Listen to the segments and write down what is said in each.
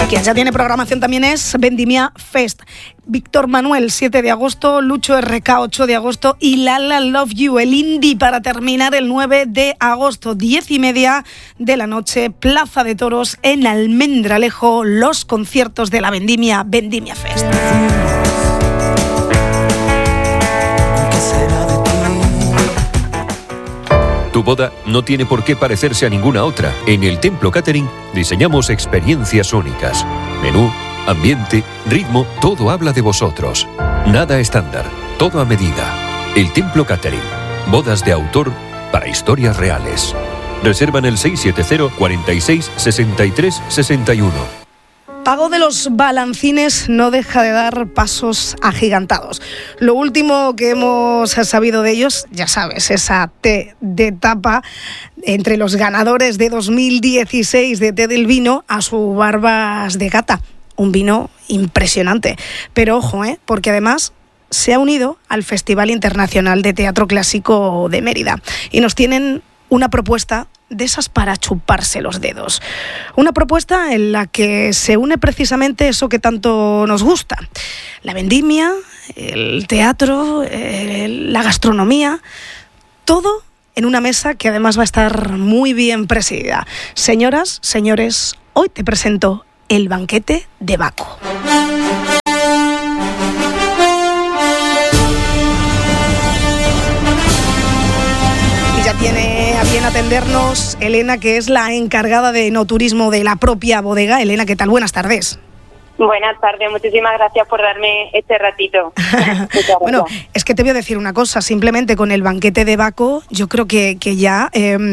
Quien ya tiene programación también es Vendimia Fest. Víctor Manuel, 7 de agosto, Lucho RK, 8 de agosto y Lala Love You, el indie, para terminar el 9 de agosto, 10:30 de la noche, Plaza de Toros en Almendralejo, los conciertos de la Vendimia Fest. Tu boda no tiene por qué parecerse a ninguna otra. En el Templo Catering diseñamos experiencias únicas. Menú, ambiente, ritmo, todo habla de vosotros. Nada estándar, todo a medida. El Templo Catering. Bodas de autor para historias reales. Reserva en el 670 46 63 61. Pago de los Balancines no deja de dar pasos agigantados. Lo último que hemos sabido de ellos, ya sabes, esa T de tapa entre los ganadores de 2016 de Té del Vino a su Barbas de Gata. Un vino impresionante. Pero ojo, porque además se ha unido al Festival Internacional de Teatro Clásico de Mérida. Y nos tienen una propuesta de esas para chuparse los dedos. Una propuesta en la que se une precisamente eso que tanto nos gusta. La vendimia, el teatro, la gastronomía, todo en una mesa que además va a estar muy bien presidida. Señoras, señores, hoy te presento el banquete de Baco. Tiene a bien atendernos Elena, que es la encargada de enoturismo de la propia bodega. Elena, ¿qué tal? Buenas tardes. Buenas tardes, muchísimas gracias por darme este ratito. Bueno, es que te voy a decir una cosa, simplemente con el banquete de Baco, yo creo que ya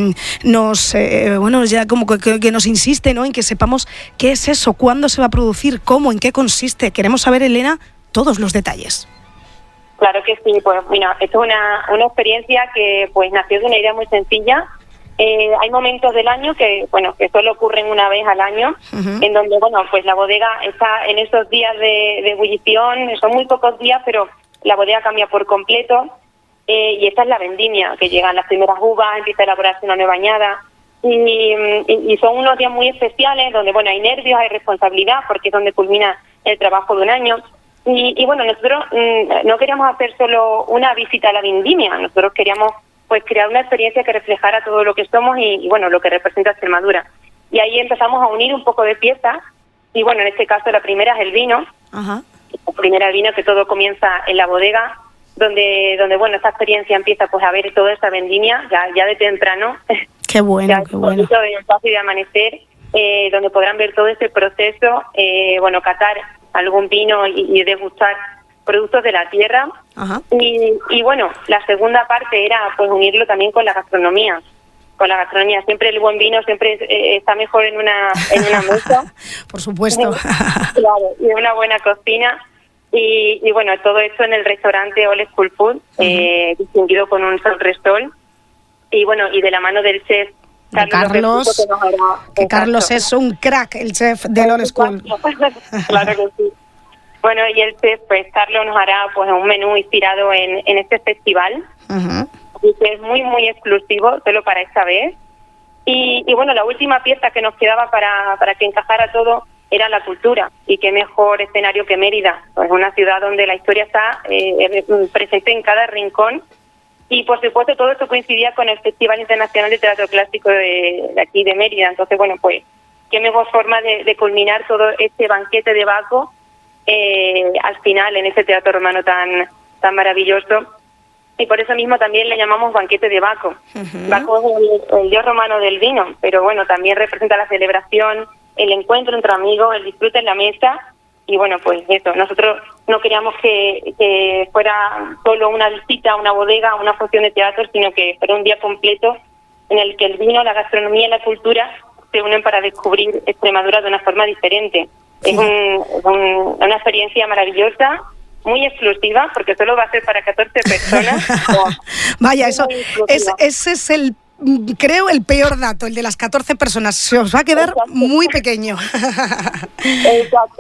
ya como que nos insiste, ¿no?, en que sepamos qué es eso, cuándo se va a producir, cómo, en qué consiste. Queremos saber, Elena, todos los detalles. Claro que sí, pues mira, esto es una experiencia que pues nació de una idea muy sencilla. Hay momentos del año que solo ocurren una vez al año, en donde pues la bodega está en esos días de ebullición, son muy pocos días, pero la bodega cambia por completo, y esta es la vendimia, que llegan las primeras uvas, empieza a elaborarse una nueva añada, y son unos días muy especiales donde hay nervios, hay responsabilidad, porque es donde culmina el trabajo de un año. Y nosotros no queríamos hacer solo una visita a la vendimia, nosotros queríamos pues crear una experiencia que reflejara todo lo que somos y lo que representa Extremadura. Y ahí empezamos a unir un poco de piezas, y en este caso la primera es el vino. Ajá. La primera el vino, que todo comienza en la bodega, donde esta experiencia empieza pues a ver toda esta vendimia ya de temprano. Qué bueno, qué bueno. De espacio de amanecer, donde podrán ver todo ese proceso, catar algún vino y degustar productos de la tierra. Ajá. Y la segunda parte era pues unirlo también con la gastronomía. Siempre el buen vino siempre está mejor en una mesa. Por supuesto. Claro, y una buena cocina. Y todo esto en el restaurante All School Food, distinguido con un Sol Restol. Y de la mano del chef Carlos, que Carlos es un crack, el chef de All School. Claro que sí. Y el chef, pues Carlos nos hará pues un menú inspirado en este festival, que es muy, muy exclusivo, solo para esta vez. Y la última pieza que nos quedaba para que encajara todo era la cultura. Y qué mejor escenario que Mérida, pues una ciudad donde la historia está presente en cada rincón. Y, por supuesto, todo esto coincidía con el Festival Internacional de Teatro Clásico de aquí de Mérida. Entonces, pues, qué mejor forma de culminar todo este banquete de Baco al final en ese teatro romano tan maravilloso. Y por eso mismo también le llamamos banquete de Baco. Baco es el dios romano del vino, pero también representa la celebración, el encuentro entre amigos, el disfrute en la mesa. Y pues eso, nosotros no queríamos que fuera solo una visita a una bodega, una función de teatro, sino que fuera un día completo en el que el vino, la gastronomía y la cultura se unen para descubrir Extremadura de una forma diferente. Sí. Es una experiencia maravillosa, muy exclusiva, porque solo va a ser para 14 personas. Vaya, ese es creo el peor dato, el de las 14 personas. Se os va a quedar muy pequeño. Exacto.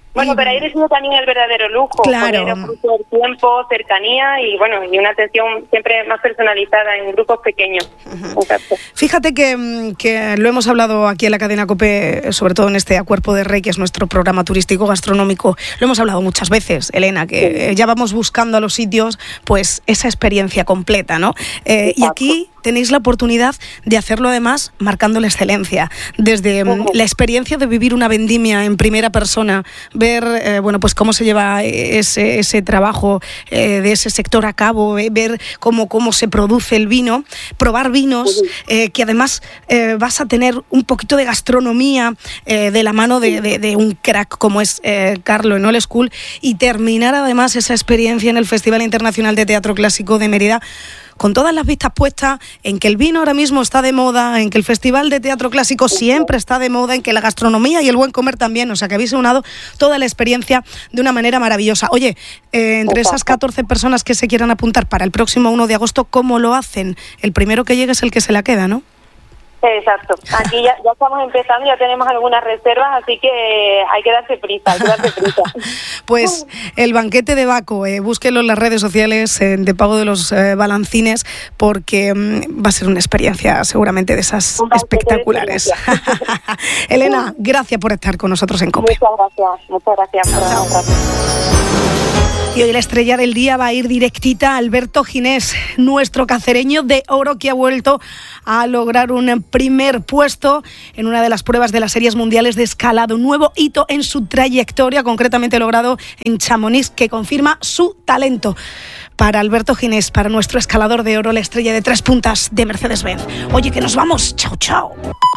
Bueno, pero ahí recibe también el verdadero lujo. Claro. Poder ofrecer tiempo, cercanía y una atención siempre más personalizada en grupos pequeños. Exacto. Fíjate que lo hemos hablado aquí en la cadena COPE, sobre todo en este A Cuerpo de Rey, que es nuestro programa turístico gastronómico. Lo hemos hablado muchas veces, Elena, que ya vamos buscando a los sitios pues esa experiencia completa, ¿no? Y aquí tenéis la oportunidad de hacerlo además marcando la excelencia. Desde la experiencia de vivir una vendimia en primera persona, ver pues cómo se lleva ese trabajo de ese sector a cabo, ver cómo se produce el vino, probar vinos, que además vas a tener un poquito de gastronomía de la mano de un crack como es Carlo Enola School, y terminar además esa experiencia en el Festival Internacional de Teatro Clásico de Mérida, con todas las vistas puestas en que el vino ahora mismo está de moda, en que el Festival de Teatro Clásico siempre está de moda, en que la gastronomía y el buen comer también. O sea, que habéis unado toda la experiencia de una manera maravillosa. Oye, entre esas 14 personas que se quieran apuntar para el próximo 1 de agosto, ¿cómo lo hacen? El primero que llegue es el que se la queda, ¿no? Exacto. Aquí ya estamos empezando, ya tenemos algunas reservas, así que hay que darse prisa, Pues el banquete de Baco, búsquenlo en las redes sociales de Pago de los Balancines, porque va a ser una experiencia seguramente de esas espectaculares. Elena, gracias por estar con nosotros en COPE. Muchas gracias. Y hoy la estrella del día va a ir directita a Alberto Ginés, nuestro cacereño de oro, que ha vuelto a lograr un primer puesto en una de las pruebas de las series mundiales de escalado. Un nuevo hito en su trayectoria, concretamente logrado en Chamonix, que confirma su talento. Para Alberto Ginés, para nuestro escalador de oro, la estrella de 3 puntas de Mercedes-Benz. Oye, que nos vamos. Chao, chao.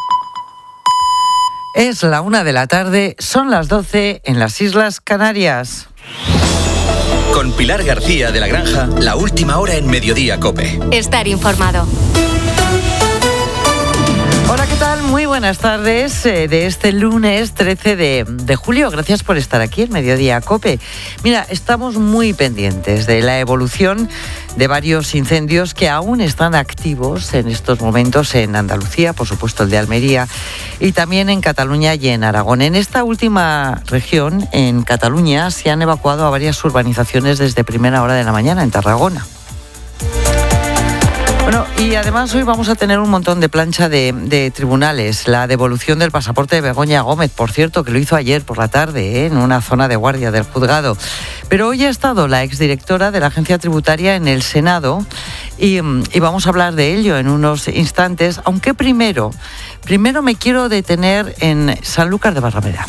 Es la 1 de la tarde, son las 12 en las Islas Canarias. Con Pilar García de la Granja, la última hora en Mediodía COPE. Estar informado. Hola, ¿qué tal? Muy buenas tardes de este lunes 13 de julio. Gracias por estar aquí en Mediodía COPE. Mira, estamos muy pendientes de la evolución de varios incendios que aún están activos en estos momentos en Andalucía, por supuesto el de Almería, y también en Cataluña y en Aragón. En esta última región, en Cataluña, se han evacuado a varias urbanizaciones desde primera hora de la mañana en Tarragona. Bueno, y además hoy vamos a tener un montón de plancha de tribunales. La devolución del pasaporte de Begoña Gómez, por cierto, que lo hizo ayer por la tarde, en una zona de guardia del juzgado. Pero hoy ha estado la exdirectora de la Agencia Tributaria en el Senado y vamos a hablar de ello en unos instantes, aunque primero me quiero detener en Sanlúcar de Barrameda.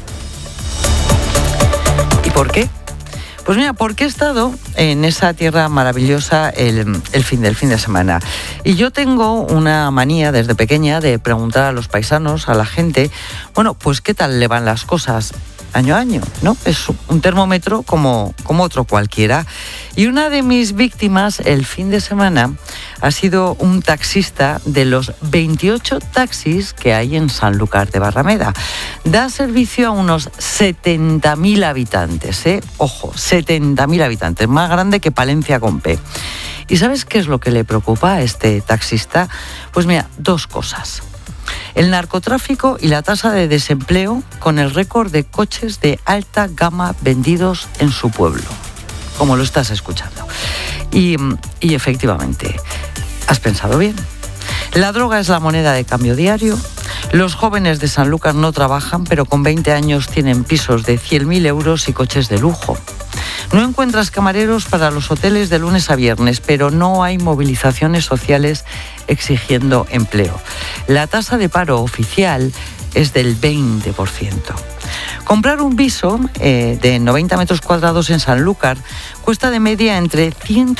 ¿Y por qué? Pues mira, porque he estado en esa tierra maravillosa el fin de semana. Y yo tengo una manía desde pequeña de preguntar a los paisanos, a la gente, bueno, pues qué tal le van las cosas año a año, ¿no? Es un termómetro como otro cualquiera. Y una de mis víctimas el fin de semana ha sido un taxista de los 28 taxis que hay en Sanlúcar de Barrameda. Da servicio a unos 70.000 habitantes, ¿eh? Ojo, 70.000 habitantes, más grande que Palencia con P. ¿Y sabes qué es lo que le preocupa a este taxista? Pues mira, 2 cosas. El narcotráfico y la tasa de desempleo, con el récord de coches de alta gama vendidos en su pueblo, como lo estás escuchando. Y efectivamente, has pensado bien. La droga es la moneda de cambio diario. Los jóvenes de Sanlúcar no trabajan, pero con 20 años tienen pisos de 100.000 euros y coches de lujo. No encuentras camareros para los hoteles de lunes a viernes, pero no hay movilizaciones sociales exigiendo empleo. La tasa de paro oficial es del 20%. Comprar un piso de 90 metros cuadrados en Sanlúcar cuesta de media entre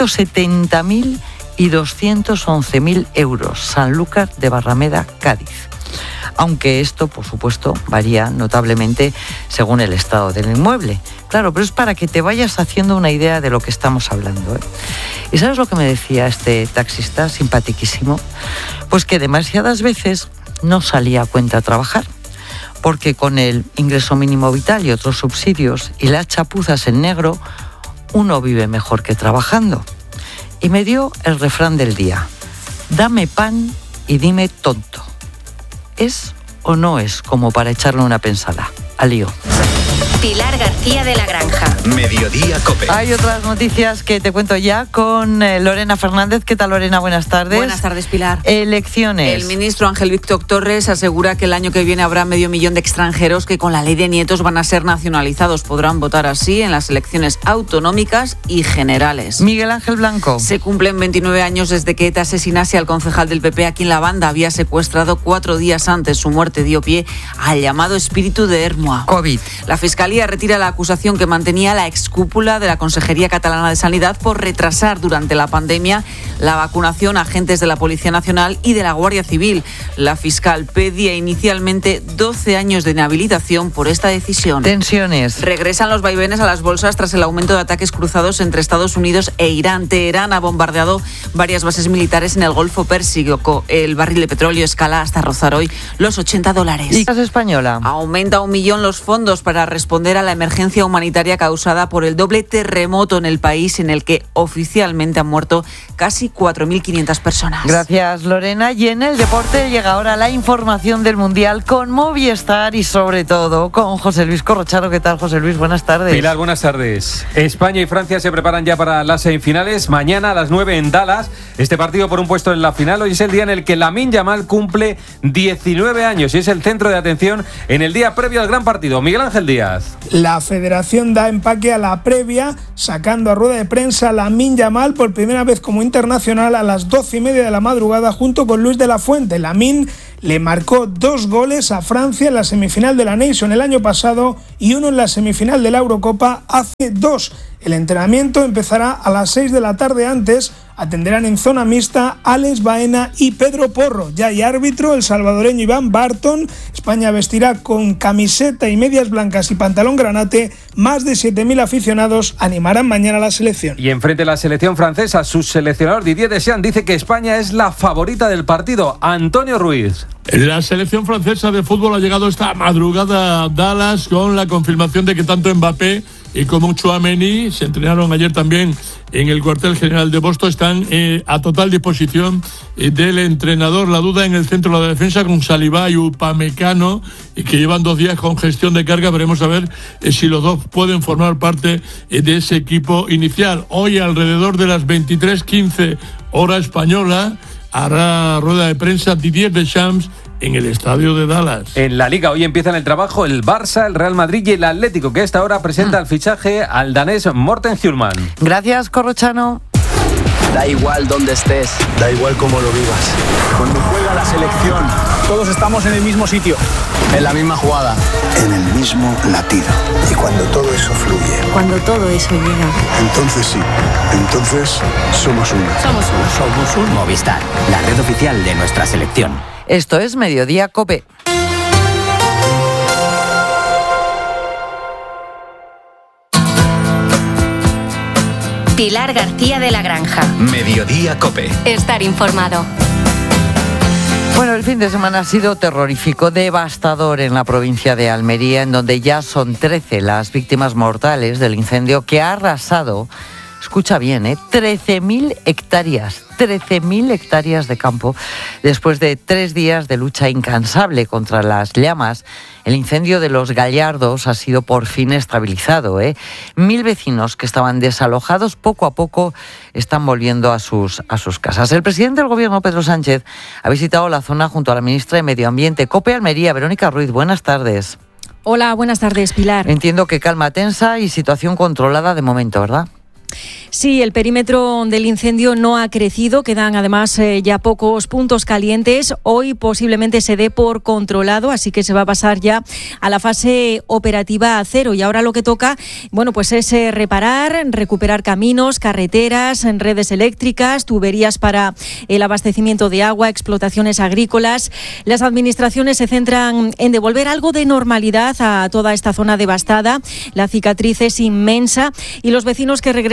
170.000 y 211.000 euros. Sanlúcar de Barrameda, Cádiz. Aunque esto, por supuesto, varía notablemente según el estado del inmueble. Claro, pero es para que te vayas haciendo una idea de lo que estamos hablando, ¿eh? ¿Y sabes lo que me decía este taxista simpatiquísimo? Pues que demasiadas veces no salía a cuenta trabajar, porque con el ingreso mínimo vital y otros subsidios y las chapuzas en negro, uno vive mejor que trabajando. Y me dio el refrán del día: dame pan y dime tonto. ¿Es o no es como para echarle una pensada? Al lío. Pilar García de la Granja. Mediodía COPE. Hay otras noticias que te cuento ya con Lorena Fernández. ¿Qué tal, Lorena? Buenas tardes. Buenas tardes, Pilar. Elecciones. El ministro Ángel Víctor Torres asegura que el año que viene habrá 500.000 de extranjeros que con la ley de nietos van a ser nacionalizados. Podrán votar así en las elecciones autonómicas y generales. Miguel Ángel Blanco. Se cumplen 29 años desde que ETA asesinase al concejal del PP a quien la banda había secuestrado 4 días antes. Su muerte dio pie al llamado espíritu de Hermoa. COVID. La Fiscalía retira la acusación que mantenía la excúpula de la Consejería Catalana de Sanidad por retrasar durante la pandemia la vacunación a agentes de la Policía Nacional y de la Guardia Civil. La fiscal pedía inicialmente 12 años de inhabilitación por esta decisión. Tensiones. Regresan los vaivenes a las bolsas tras el aumento de ataques cruzados entre Estados Unidos e Irán. Teherán ha bombardeado varias bases militares en el Golfo Pérsico. El barril de petróleo escala hasta rozar hoy los $80. ¿Y Casa Española? Aumenta 1 millón los fondos para responder a la emergencia humanitaria causada por el doble terremoto en el país, en el que oficialmente han muerto casi 4.500 personas. Gracias, Lorena. Y en el deporte llega ahora la información del Mundial con Movistar y sobre todo con José Luis Corrochano. ¿Qué tal, José Luis? Buenas tardes. Pilar, buenas tardes. España y Francia se preparan ya para las semifinales. Mañana a las 9 en Dallas. Este partido por un puesto en la final. Hoy es el día en el que Lamine Yamal cumple 19 años y es el centro de atención en el día previo al gran partido. Miguel Ángel Díaz. La federación da empaque a la previa, sacando a rueda de prensa a Lamine Yamal por primera vez como internacional a las 12:30 de la madrugada junto con Luis de la Fuente. Lamine le marcó 2 goles a Francia en la semifinal de la Nation el año pasado y 1 en la semifinal de la Eurocopa hace 2. El entrenamiento empezará a las 6 de la tarde. Antes atenderán en zona mixta Alex Baena y Pedro Porro. Ya hay árbitro, el salvadoreño Iván Barton. España vestirá con camiseta y medias blancas y pantalón granate. Más de 7.000 aficionados animarán mañana a la selección. Y enfrente de la selección francesa, su seleccionador Didier Deschamps dice que España es la favorita del partido. Antonio Ruiz. La selección francesa de fútbol ha llegado esta madrugada a Dallas con la confirmación de que tanto Mbappé y como Tchouaméni se entrenaron ayer también en el cuartel general de Boston. Están a total disposición del entrenador. La duda en el centro de la defensa con Saliba y Upamecano, que llevan 2 días con gestión de carga. Veremos a ver si los dos pueden formar parte de ese equipo inicial. Hoy alrededor de las 23:15 hora española hará rueda de prensa Didier Deschamps en el estadio de Dallas. En la Liga hoy empiezan el trabajo el Barça, el Real Madrid y el Atlético, que a esta hora presenta el fichaje al danés Morten Hjulmand. Gracias, Corrochano. Da igual dónde estés, da igual cómo lo vivas. Cuando juega la selección, todos estamos en el mismo sitio, en la misma jugada, en el mismo latido. Y cuando todo eso fluye, cuando todo eso llega, entonces sí, entonces somos uno. Somos uno. Somos un Movistar, la red oficial de nuestra selección. Esto es Mediodía COPE. Pilar García de la Granja. Mediodía COPE. Estar informado. Bueno, el fin de semana ha sido terrorífico, devastador en la provincia de Almería, en donde ya son 13 las víctimas mortales del incendio que ha arrasado, escucha bien, 13.000 hectáreas. 13.000 hectáreas de campo. Después de 3 días de lucha incansable contra las llamas, el incendio de Los Gallardos ha sido por fin estabilizado. 1.000 vecinos que estaban desalojados poco a poco están volviendo a sus casas. El presidente del Gobierno, Pedro Sánchez, ha visitado la zona junto a la ministra de Medio Ambiente. COPE Almería, Verónica Ruiz, buenas tardes. Hola, buenas tardes, Pilar. Entiendo que calma tensa y situación controlada de momento, ¿verdad? Sí, el perímetro del incendio no ha crecido, quedan además ya pocos puntos calientes. Hoy posiblemente se dé por controlado, así que se va a pasar ya a la fase operativa 0. Y ahora lo que toca, bueno, pues es recuperar caminos, carreteras, redes eléctricas, tuberías para el abastecimiento de agua, explotaciones agrícolas. Las administraciones se centran en devolver algo de normalidad a toda esta zona devastada. La cicatriz es inmensa y los vecinos que regresan a sus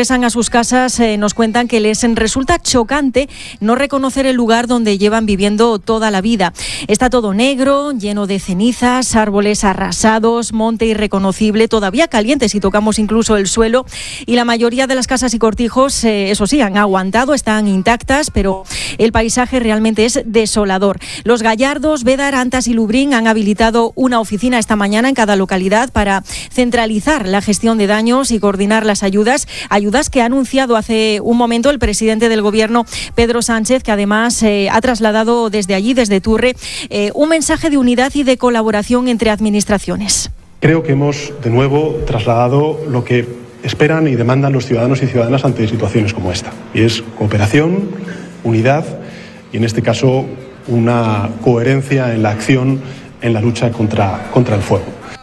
sus casas nos cuentan que les resulta chocante no reconocer el lugar donde llevan viviendo toda la vida. Está todo negro, lleno de cenizas, árboles arrasados, monte irreconocible, todavía caliente si tocamos incluso el suelo, y la mayoría de las casas y cortijos, eso sí, han aguantado, están intactas, pero el paisaje realmente es desolador. Los Gallardos, Bédar, Antas y Lubrín han habilitado una oficina esta mañana en cada localidad para centralizar la gestión de daños y coordinar las ayudas que ha anunciado hace un momento el presidente del Gobierno, Pedro Sánchez, que además ha trasladado desde allí, desde Turre, un mensaje de unidad y de colaboración entre administraciones. Creo que hemos de nuevo trasladado lo que esperan y demandan los ciudadanos y ciudadanas ante situaciones como esta, y es cooperación, unidad y en este caso una coherencia en la acción en la lucha contra el fuego.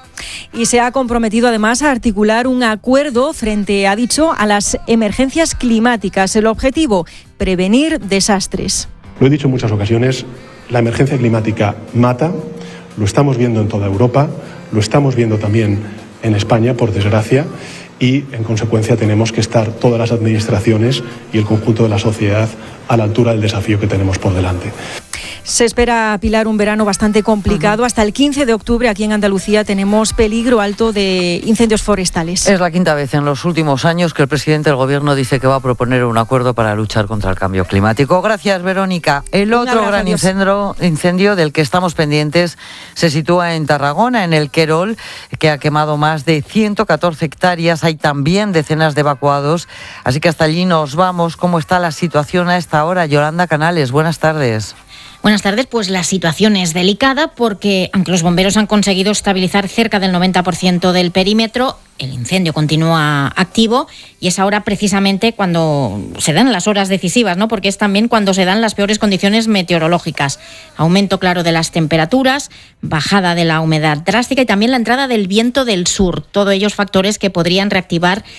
Y se ha comprometido además a articular un acuerdo frente, ha dicho, a las emergencias climáticas. El objetivo, prevenir desastres. Lo he dicho en muchas ocasiones, la emergencia climática mata, lo estamos viendo en toda Europa, lo estamos viendo también en España, por desgracia, y en consecuencia tenemos que estar todas las administraciones y el conjunto de la sociedad a la altura del desafío que tenemos por delante. Se espera, Pilar, un verano bastante complicado. Hasta el 15 de octubre aquí en Andalucía tenemos peligro alto de incendios forestales. Es la quinta vez en los últimos años que el presidente del Gobierno dice que va a proponer un acuerdo para luchar contra el cambio climático. Gracias, Verónica. El otro gran incendio del que estamos pendientes se sitúa en Tarragona, en el Querol, que ha quemado más de 114 hectáreas. Hay también decenas de evacuados. Así que hasta allí nos vamos. ¿Cómo está la situación a esta hora? Yolanda Canales, buenas tardes. Buenas tardes, pues la situación es delicada porque aunque los bomberos han conseguido estabilizar cerca del 90% del perímetro, el incendio continúa activo y es ahora precisamente cuando se dan las horas decisivas, ¿no? Porque es también cuando se dan las peores condiciones meteorológicas. Aumento claro de las temperaturas, bajada de la humedad drástica y también la entrada del viento del sur. Todos ellos factores que podrían reactivar